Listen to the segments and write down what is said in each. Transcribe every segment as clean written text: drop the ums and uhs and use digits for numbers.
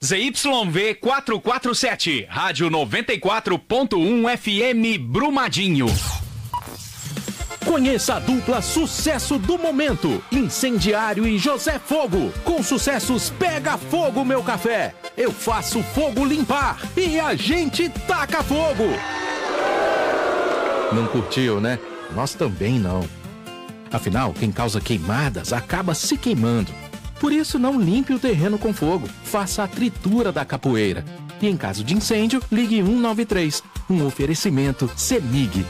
ZYV 447, Rádio 94.1 FM Brumadinho. Conheça a dupla sucesso do momento, Incendiário e José Fogo. Com sucessos Pega Fogo Meu Café, Eu Faço Fogo Limpar e A Gente Taca Fogo. Não curtiu, né? Nós também não. Afinal, quem causa queimadas acaba se queimando. Por isso, não limpe o terreno com fogo. Faça a tritura da capoeira. E em caso de incêndio, ligue 193. Um oferecimento CEMIG.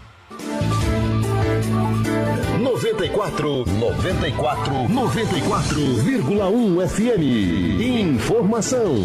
94,1 FM. Informação.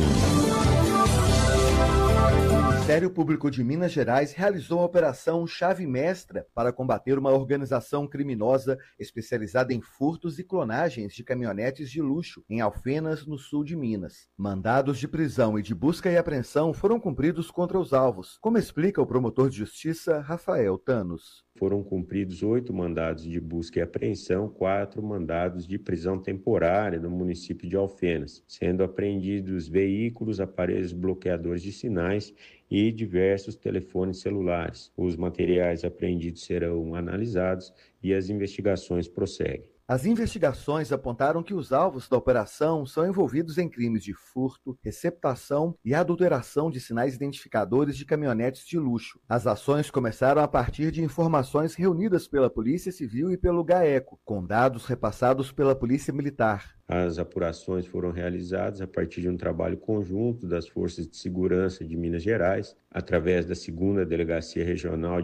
O Ministério Público de Minas Gerais realizou a Operação Chave Mestra para combater uma organização criminosa especializada em furtos e clonagens de caminhonetes de luxo em Alfenas, no sul de Minas. Mandados de prisão e de busca e apreensão foram cumpridos contra os alvos, como explica o promotor de justiça Rafael Thanos. Foram cumpridos 8 mandados de busca e apreensão, 4 mandados de prisão temporária no município de Alfenas, sendo apreendidos veículos, aparelhos bloqueadores de sinais e diversos telefones celulares. Os materiais apreendidos serão analisados e as investigações prosseguem. As investigações apontaram que os alvos da operação são envolvidos em crimes de furto, receptação e adulteração de sinais identificadores de caminhonetes de luxo. As ações começaram a partir de informações reunidas pela Polícia Civil e pelo GAECO, com dados repassados pela Polícia Militar. As apurações foram realizadas a partir de um trabalho conjunto das Forças de Segurança de Minas Gerais, através da 2ª Delegacia Regional